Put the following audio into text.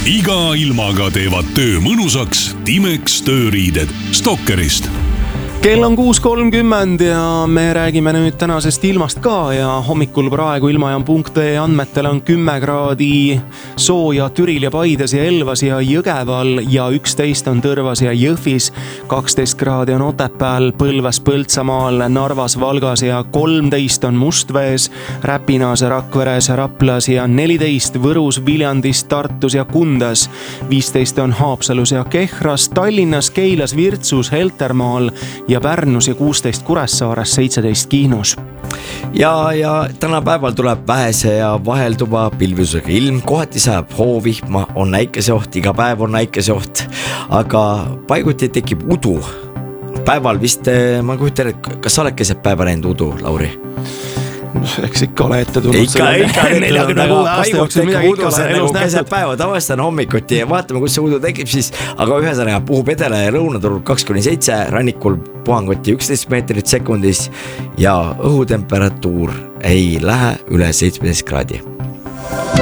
Iga ilmaga teevad töö mõnusaks Timex tööriided Stalkerist. Kell on 6.30 ja me räägime nüüd tänasest ilmast ka ja hommikul praegu ilmajam.ee andmetel on 10 kraadi sooja Türil ja Paides ja Elvas ja Jõgeval ja 11 on Tõrvas ja Jõhvis, 12 kraadi on Otepääl, Põlvas, Põltsamaal, Narvas, Valgas ja 13 on Mustvees, Räpinas, Rakveres, Raplas ja 14 Võrus, Viljandis, Tartus ja Kundas, 15 on Haapsalus ja Kehras, Tallinnas, Keilas, Virtsus, Heltermaal ja Pärnus ja 16 Kuressaares, 17 Kihnus. Ja tänapäeval tuleb vähese ja vahelduva pilvisusega ilm, kohati sajab hoovihma, on näikeseoht, iga päev on näikeseoht, aga paiguti tekib udu. Päeval vist, ma kujutan, et kas sa oled keset päeva näinud udu, Lauri? Eks ikka ole ette tulnud. Ikka 46 aasta jooksul midagi udu, see on nagu keset päeva, tavaliselt on hommikuti ja vaatame, kus see udu tekib siis, aga ühesõnaga puhub edele ja lõunaturul 2-7, rannikul puhangoti 11 meetrit sekundis ja õhutemperatuur ei lähe üle 17 kraadi.